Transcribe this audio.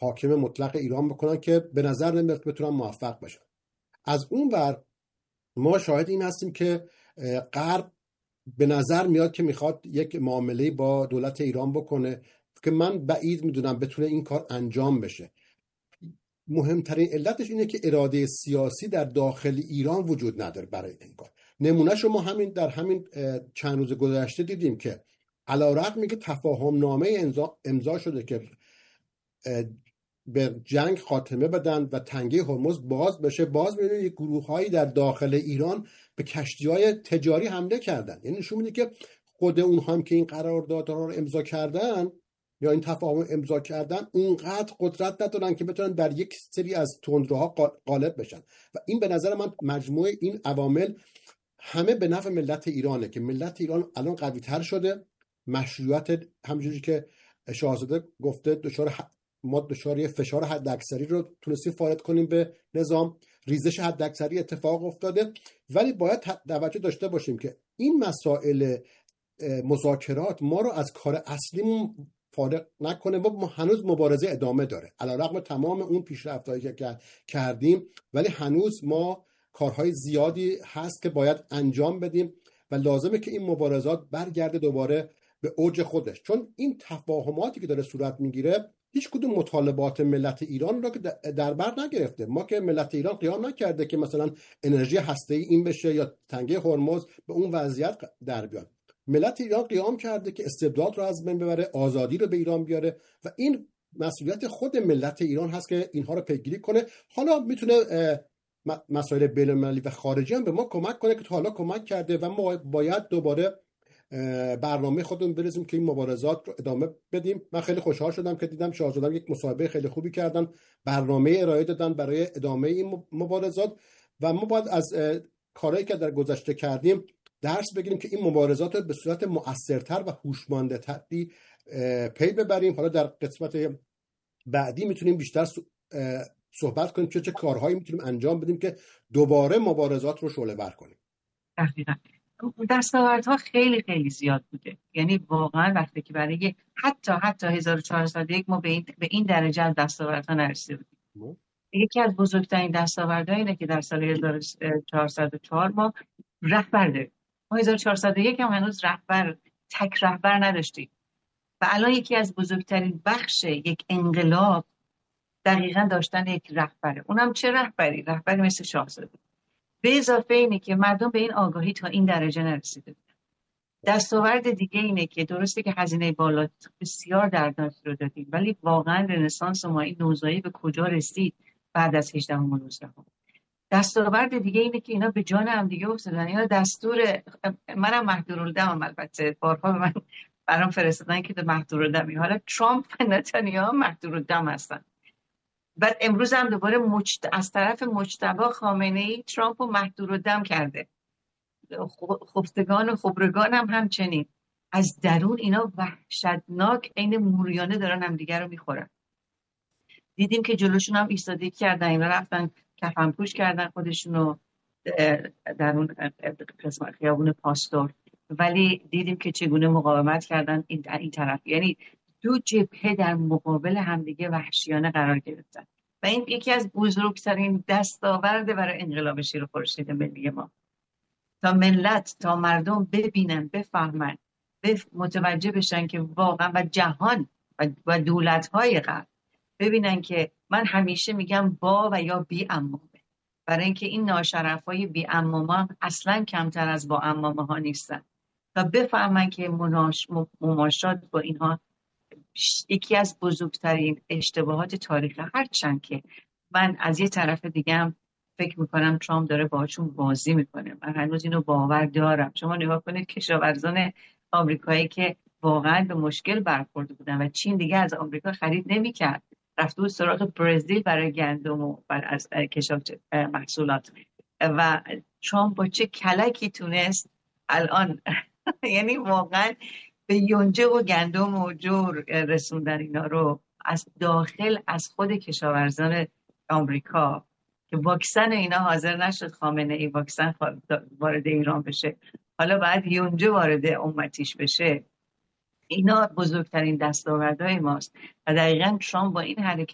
حاکم مطلق ایران بکنن که به نظر نمیاد بتونن موفق باشن. از اون ور ما شاهد این هستیم که غرب به نظر میاد که میخواد یک معامله با دولت ایران بکنه که من بعید میدونم بتونه این کار انجام بشه. مهمترین علتش اینه که اراده سیاسی در داخل ایران وجود نداره برای این کار. نمونهشو ما در همین چند روز گذشته دیدیم که علیرغم که تفاهم نامه امضا شده که به جنگ خاتمه بدن و تنگه هرمز باز بشه، باز می‌بینید یک گروه‌هایی در داخل ایران به کشتی‌های تجاری حمله کردن. یعنی نشون میده که خود اونها هم که این قراردادها رو امضا کردن یا این تفاهم امضا کردن اونقدر قدرت ندارن که بتونن در یک سری از تندروها غالب بشن و این به نظر من مجموعه این عوامل همه به نفع ملت ایرانه که ملت ایران الان قوی‌تر شده. مشروعیت همونجوری که شاهزاده گفته ما دچار یه فشار حداکثری رو تونستیم وارد کنیم به نظام، ریزش حداکثری اتفاق افتاده، ولی باید توجه داشته باشیم که این مسائل مذاکرات ما رو از کار اصلیمون فارغ نکنه و ما هنوز مبارزه ادامه داره. علیرغم تمام اون پیشرفت‌هایی که کردیم ولی هنوز ما کارهای زیادی هست که باید انجام بدیم و لازمه که این مبارزات برگرده دوباره به اوج خودش، چون این تفاهماتی که داره صورت میگیره هیچ کدوم مطالبات ملت ایران را که در بر نگرفته. ما که ملت ایران قیام نکرده که مثلا انرژی هسته‌ای این بشه یا تنگه هرمز به اون وضعیت در بیاد. ملت ایران قیام کرده که استبداد رو از بین ببره، آزادی رو به ایران بیاره و این مسئولیت خود ملت ایران هست که اینها رو پیگیری کنه. حالا میتونه مسائل بین‌المللی و خارجی هم به ما کمک کنه که تا حالا کمک کرده و ما باید دوباره برنامه خودمون بریزیم که این مبارزات رو ادامه بدیم. من خیلی خوشحال شدم که دیدم شاهزاده یک مصاحبه خیلی خوبی کردن، برنامه ارائه دادن برای ادامه این مبارزات و ما باید از کارهایی که در گذشته کردیم درس بگیریم که این مبارزات رو به صورت مؤثرتر و هوشمندتری پی ببریم. حالا در قسمت بعدی میتونیم بیشتر صحبت کنیم چه کارهایی میتونیم انجام بدیم که دوباره مبارزات رو شعله‌ور کنیم. دقیقاً دستاوردها خیلی خیلی زیاد بوده، یعنی واقعا وقتی که برای حتی 1401 ما به این درجه از دستاوردها نرسیده بودیم. یکی از بزرگترین دستاوردها اینه که در سال 1404 ما رهبر داریم. ما 1401 هم هنوز تک رهبر نداشتیم و الان یکی از بزرگترین بخش یک انقلاب دقیقاً داشتن یک رهبره. اونم چه رهبری مثل شاهزاده. به اضافه اینه که مردم به این آگاهی تا این درجه نرسیده. دستاورد دیگه اینه که درسته که هزینه بالا بسیار دردناک رو دادیم، ولی واقعا رنسانس ما این نوزایی به کجا رسید بعد از 18 و 19. دستاورد دیگه اینه که اینا به جان هم دیگه افتادن. اینا دستور منم محضورالدمم، البته بارها به من برام فرستادن که محضورالدمی. حالا ترامپ و نتانیاهو محضورالدم هستن. بعد امروز هم دوباره از طرف مجتبی خامنه‌ای ترامپ رو محضورالدم کرده. خفتگان و خبرگان هم همچنین. از درون اینا وحشتناک عین موریانه دارن هم دیگر رو میخورن. دیدیم که جلوشون هم ایستادگی کردن، اینا رفتن کفنپوش کردن خودشونو در اون قسمت خیابون پاستور، ولی دیدیم که چگونه مقاومت کردن این طرف. یعنی دو جبهه در مقابل همدیگه وحشیانه قرار گرفتن و این یکی از بزرگترین دستاورد برای انقلاب شیر و خورشید ملی ما. تا مردم ببینن، بفهمن، متوجه بشن که واقعا و جهان و دولت‌های غرب ببینن که من همیشه میگم با و یا بی عمامه، برای اینکه این ناشرفای بی عماما اصلا کمتر از با عمامه ها نیستن و بفهمن که مماشات با اینها یکی از بزرگترین اشتباهات تاریخ. هرچند که من از یه طرف دیگه هم فکر میکنم ترامپ داره باهاشون بازی میکنه، من هنوز اینو باور دارم. شما نگاه کنید کشاورزان آمریکایی که واقعا به مشکل برخورده بودن و چین دیگه از آمریکا خرید نمیکرد، رفته بود سراغ برزیل برای گندم و از کشاورزی محصولات و ترامپ با چه کلکی تونست الان یعنی واقعا به یونجه و گندم و جور رسوندن اینا رو از داخل از خود کشاورزان آمریکا که واکسن اینا حاضر نشد خامنه ای واکسن وارد ایران بشه، حالا بعد یونجه وارد امتیش بشه. اینا بزرگترین دستاوردهای ماست و دقیقاً ترامپ با این حرکت